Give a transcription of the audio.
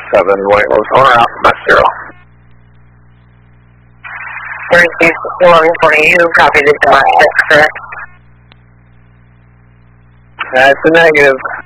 White Rose owner out from S0. 31 for you, copy this to my 6, correct? That's a negative.